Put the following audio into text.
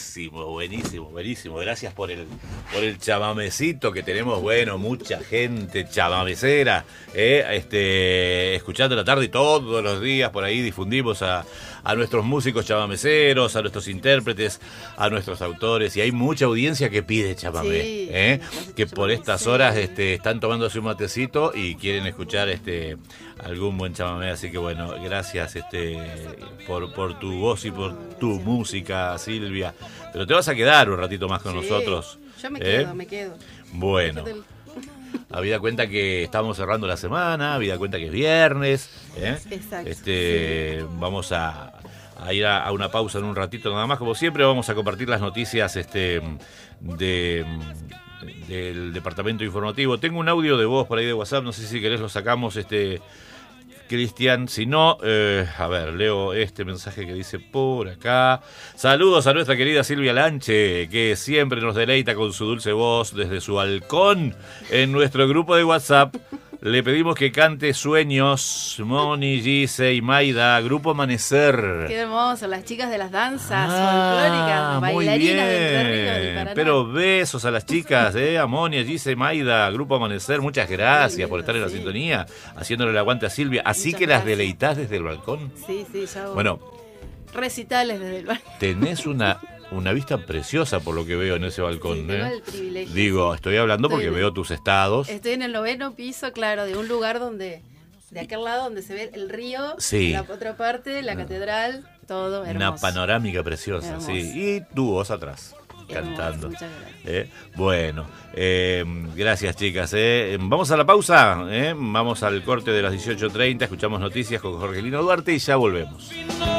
buenísimo, buenísimo, buenísimo. Gracias por el chamamecito que tenemos. Bueno, mucha gente chamamecera, escuchando la tarde todos los días por ahí difundimos a nuestros músicos chamameceros, a nuestros intérpretes, a nuestros autores, y hay mucha audiencia que pide chamamé, Sí, que por estas horas están tomándose un matecito y quieren escuchar algún buen chamamé, así que bueno, gracias por tu voz y por tu música, Silvia. Pero te vas a quedar un ratito más con nosotros. Yo me quedo. Bueno. Habida cuenta que estamos cerrando la semana, habida cuenta que es viernes. Exacto. Vamos a ir a una pausa en un ratito nada más. Como siempre, vamos a compartir las noticias del departamento informativo. Tengo un audio de voz por ahí de WhatsApp, no sé si querés lo sacamos, Cristian, si no, a ver, leo este mensaje que dice por acá. Saludos a nuestra querida Silvia Lanche, que siempre nos deleita con su dulce voz desde su balcón en nuestro grupo de WhatsApp. Le pedimos que cante Sueños, Moni, Gise y Maida, Grupo Amanecer. Qué hermoso, las chicas de las danzas folclóricas, bailarinas del Entre Ríos, del Paraná. Pero besos a las chicas, a Moni, a Gise, Maida, Grupo Amanecer, muchas gracias por estar en la sintonía, haciéndole el aguante a Silvia. Así muchas que gracias. Las deleitás desde el balcón. Sí, ya hago bueno, recitales desde el balcón. Tenés una vista preciosa por lo que veo en ese balcón. Sí, tengo el privilegio. Digo, estoy hablando porque veo tus estados. Estoy en el 9º piso, claro, de un lugar donde, de aquel lado donde se ve el río, la otra parte, la catedral, todo hermoso. Una panorámica preciosa, hermoso. Sí. Y tu voz atrás, cantando. Muchas gracias. Bueno, gracias chicas. Vamos a la pausa, vamos al corte de las 18:30, escuchamos noticias con Jorgelino Duarte y ya volvemos.